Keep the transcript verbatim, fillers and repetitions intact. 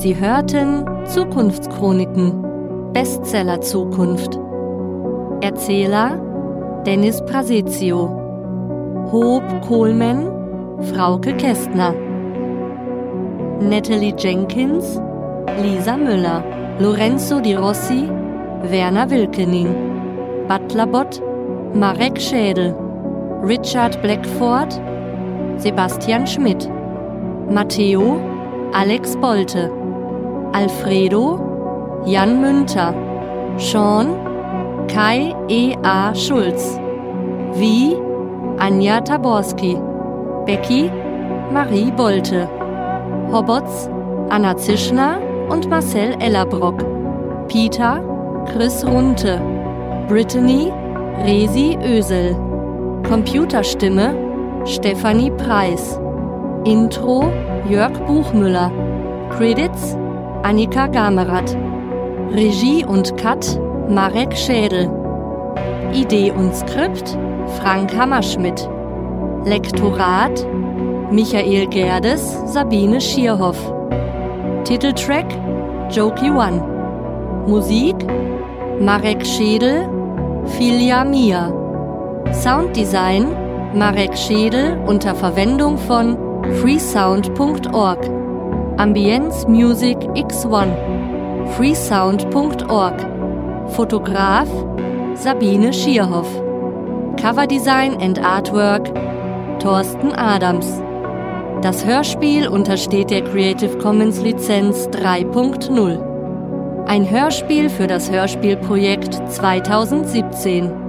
Sie hörten Zukunftschroniken, Bestseller Zukunft. Erzähler Dennis Prasezio, Hope Coleman, Frauke Kästner, Natalie Jenkins, Lisa Müller, Lorenzo Di Rossi, Werner Wilkening, Butlerbot, Marek Schädel, Richard Blackford, Sebastian Schmidt, Matteo, Alex Bolte, Alfredo, Jan Münter, Sean, Kai E A Schulz, Vi, Anja Taborski, Becky, Marie Bolte, Hobbotz, Anna Zischner und Marcel Ellerbrock, Peter, Chris Runte, Brittany, Resi Ösel, Computerstimme, Stefanie Preis, Intro, Jörg Buchmüller, Credits, Annika Gamerath, Regie und Cut, Marek Schädel, Idee und Skript, Frank Hammerschmidt, Lektorat, Michael Gerdes, Sabine Schierhoff, Titeltrack, Jokey One, Musik, Marek Schädel, Filia Mia, Sounddesign, Marek Schädel unter Verwendung von freesound punkt org, Ambience Music X eins, freesound punkt org, Fotograf Sabine Schierhoff, Coverdesign and Artwork Thorsten Adams. Das Hörspiel untersteht der Creative Commons Lizenz drei Punkt null. Ein Hörspiel für das Hörspielprojekt zweitausendsiebzehn.